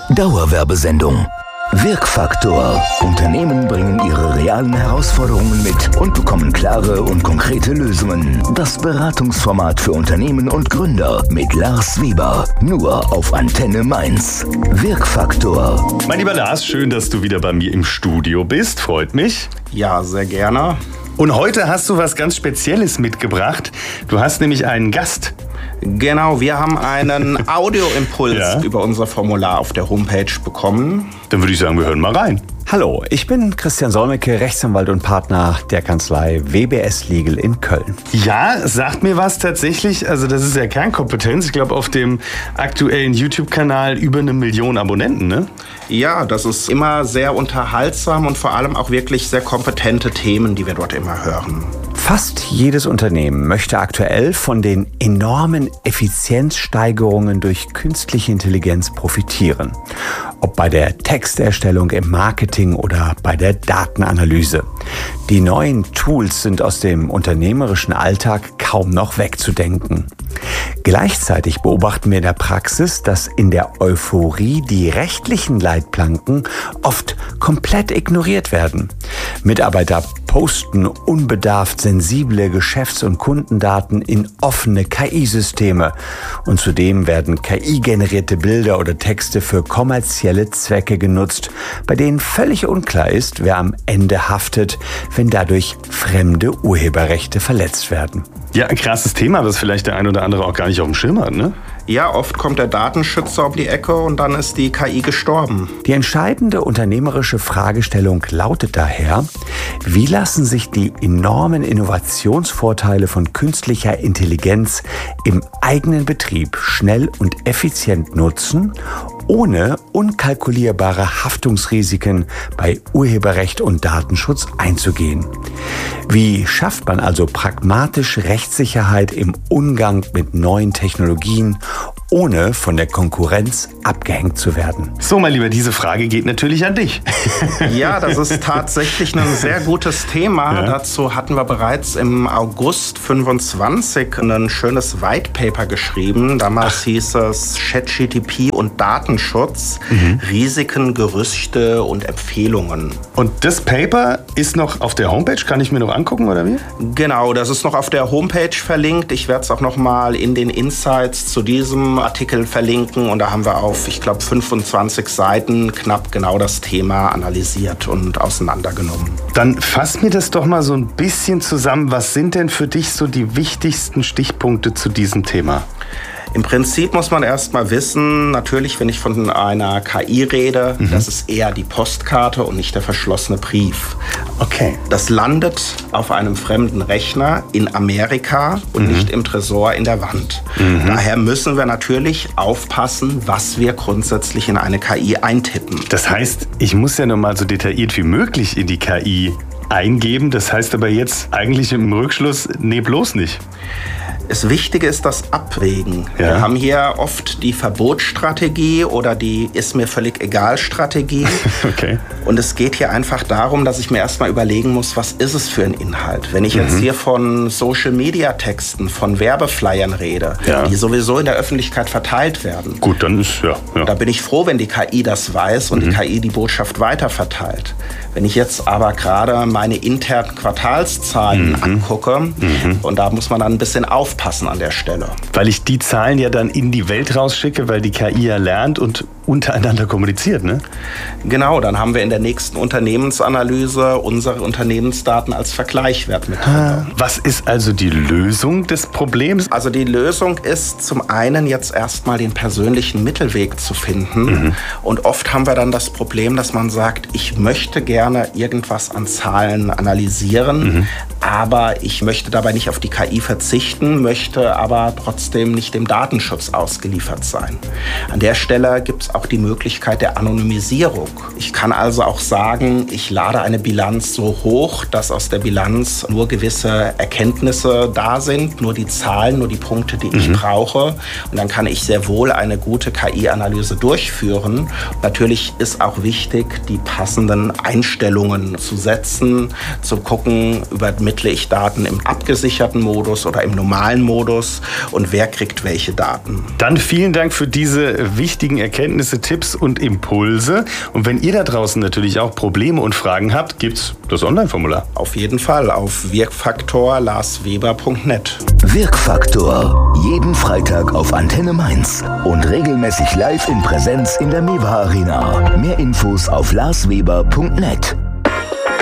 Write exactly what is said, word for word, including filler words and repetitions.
Dauerwerbesendung. Wirkfaktor. Unternehmen bringen ihre realen Herausforderungen mit und bekommen klare und konkrete Lösungen. Das Beratungsformat für Unternehmen und Gründer mit Lars Weber. Nur auf Antenne Mainz. Wirkfaktor. Mein lieber Lars, schön, dass du wieder bei mir im Studio bist. Freut mich. Ja, sehr gerne. Und heute hast du was ganz Spezielles mitgebracht. Du hast nämlich einen Gast. Genau, wir haben einen Audioimpuls ja. über unser Formular auf der Homepage bekommen. Dann würde ich sagen, wir hören mal rein. Hallo, ich bin Christian Solmecke, Rechtsanwalt und Partner der Kanzlei W B S Legal in Köln. Ja, sagt mir was tatsächlich. Also das ist ja Kernkompetenz. Ich glaube, auf dem aktuellen YouTube-Kanal über eine Million Abonnenten, ne? Ja, das ist immer sehr unterhaltsam und vor allem auch wirklich sehr kompetente Themen, die wir dort immer hören. Fast jedes Unternehmen möchte aktuell von den enormen Effizienzsteigerungen durch künstliche Intelligenz profitieren. Ob bei der Texterstellung im Marketing oder bei der Datenanalyse. Die neuen Tools sind aus dem unternehmerischen Alltag kaum noch wegzudenken. Gleichzeitig beobachten wir in der Praxis, dass in der Euphorie die rechtlichen Leitplanken oft komplett ignoriert werden. Mitarbeiter posten unbedarft sensible Geschäfts- und Kundendaten in offene K I-Systeme. Und zudem werden K I-generierte Bilder oder Texte für kommerzielle Zwecke genutzt, bei denen völlig unklar ist, wer am Ende haftet, wenn dadurch fremde Urheberrechte verletzt werden. Ja, ein krasses Thema, das vielleicht der ein oder andere auch gar nicht auf dem Schirm hat, ne? Ja, oft kommt der Datenschützer um die Ecke und dann ist die K I gestorben. Die entscheidende unternehmerische Fragestellung lautet daher: Wie lassen sich die enormen Innovationsvorteile von künstlicher Intelligenz im eigenen Betrieb schnell und effizient nutzen, ohne unkalkulierbare Haftungsrisiken bei Urheberrecht und Datenschutz einzugehen? Wie schafft man also pragmatisch Rechtssicherheit im Umgang mit neuen Technologien, ohne von der Konkurrenz abgehängt zu werden? So, mein Lieber, diese Frage geht natürlich an dich. Ja, das ist tatsächlich ein sehr gutes Thema. Ja. Dazu hatten wir bereits im August fünfundzwanzig ein schönes White Paper geschrieben. Damals Ach. hieß es ChatGPT und Datenschutz, mhm. Risiken, Gerüchte und Empfehlungen. Und das Paper ist noch auf der Homepage? Kann ich mir noch angucken, oder wie? Genau, das ist noch auf der Homepage verlinkt. Ich werde es auch noch mal in den Insights zu diesem Artikel verlinken. Und da haben wir auf, ich glaube, fünfundzwanzig Seiten knapp genau das Thema analysiert und auseinandergenommen. Dann fass mir das doch mal so ein bisschen zusammen. Was sind denn für dich so die wichtigsten Stichpunkte zu diesem Thema? Im Prinzip muss man erst mal wissen, natürlich, wenn ich von einer K I rede, mhm. das ist eher die Postkarte und nicht der verschlossene Brief. Okay. Das landet auf einem fremden Rechner in Amerika und mhm. nicht im Tresor in der Wand. Mhm. Daher müssen wir natürlich aufpassen, was wir grundsätzlich in eine K I eintippen. Das heißt, ich muss ja nur mal so detailliert wie möglich in die K I eingeben. Das heißt aber jetzt eigentlich im Rückschluss, nee, bloß nicht. Das Wichtige ist das Abwägen. Ja. Wir haben hier oft die Verbotsstrategie oder die ist mir völlig egal Strategie. Okay. Und es geht hier einfach darum, dass ich mir erstmal überlegen muss, was ist es für ein Inhalt? Wenn ich mhm. jetzt hier von Social-Media-Texten, von Werbeflyern rede, ja. die sowieso in der Öffentlichkeit verteilt werden. Gut, dann ist ja, ja. Da bin ich froh, wenn die K I das weiß und mhm. die K I die Botschaft weiterverteilt. Wenn ich jetzt aber gerade meine internen Quartalszahlen mhm. angucke, mhm. und da muss man dann ein bisschen aufpassen an der Stelle. Weil ich die Zahlen ja dann in die Welt rausschicke, weil die K I ja lernt und untereinander kommuniziert, ne? Genau, dann haben wir in der nächsten Unternehmensanalyse unsere Unternehmensdaten als Vergleichswert mit drin. Was ist also die Lösung des Problems? Also die Lösung ist zum einen jetzt erstmal den persönlichen Mittelweg zu finden. Mhm. Und oft haben wir dann das Problem, dass man sagt, ich möchte gerne irgendwas an Zahlen analysieren, mhm. aber ich möchte dabei nicht auf die K I verzichten, möchte aber trotzdem nicht dem Datenschutz ausgeliefert sein. An der Stelle gibt es auch die Möglichkeit der Anonymisierung. Ich kann also auch sagen, ich lade eine Bilanz so hoch, dass aus der Bilanz nur gewisse Erkenntnisse da sind, nur die Zahlen, nur die Punkte, die ich mhm. brauche. Und dann kann ich sehr wohl eine gute K I-Analyse durchführen. Natürlich ist auch wichtig, die passenden Einstellungen zu setzen, zu gucken, übermittle ich Daten im abgesicherten Modus oder im normalen Modus und wer kriegt welche Daten. Dann vielen Dank für diese wichtigen Erkenntnisse Erkenntnisse, Tipps und Impulse. Und wenn ihr da draußen natürlich auch Probleme und Fragen habt, gibt's das Online-Formular. Auf jeden Fall auf wirkfaktor lars weber punkt net. Wirkfaktor. Jeden Freitag auf Antenne Mainz und regelmäßig live in Präsenz in der Mewa Arena. Mehr Infos auf lars weber punkt net.